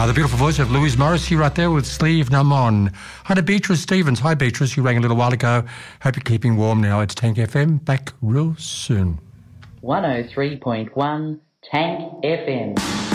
The beautiful voice of Louise Morrissey right there with Sleeve Numb On. Hi to Beatrice Stevens. Hi, Beatrice. You rang a little while ago. Hope you're keeping warm now. It's Tank FM. Back real soon. 103.1 Tank FM.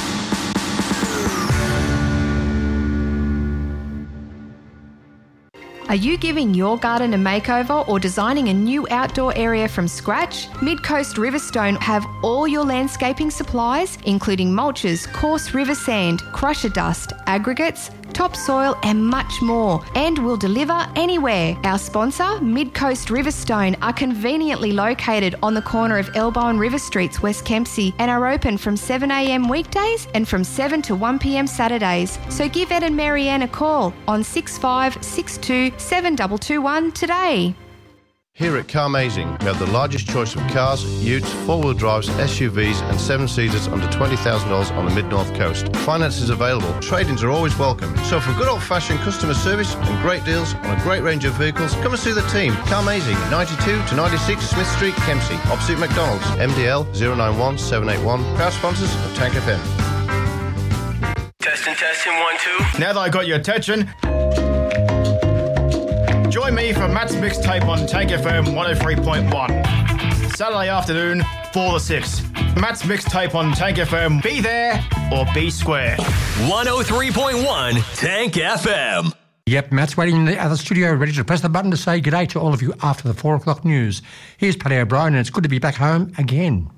Are you giving your garden a makeover or designing a new outdoor area from scratch? Mid-Coast Riverstone have all your landscaping supplies, including mulches, coarse river sand, crusher dust, aggregates, topsoil and much more, and will deliver anywhere. Our sponsor, Mid-Coast Riverstone, are conveniently located on the corner of Elbow and River Streets, West Kempsey, and are open from 7 a.m. weekdays and from 7 to 1 p.m. Saturdays. So give Ed and Marianne a call on 6562 7221 today. Here at Carmazing, we have the largest choice of cars, utes, four-wheel drives, SUVs and seven-seaters under $20,000 on the mid-north coast. Finance is available. Trade-ins are always welcome. So for good old-fashioned customer service and great deals on a great range of vehicles, come and see the team. Carmazing, 92 to 96 Smith Street, Kempsey, opposite McDonald's. MDL 091 781. Proud sponsors of Tank FM. Testing, 1, 2. Now that I got your attention, join me for Matt's mixtape on Tank FM 103.1. Saturday afternoon, 4 to 6. Matt's mixtape on Tank FM. Be there or be square. 103.1 Tank FM. Yep, Matt's waiting in the other studio, ready to press the button to say g'day to all of you after the 4 o'clock news. Here's Paddy O'Brien, and it's good to be back home again.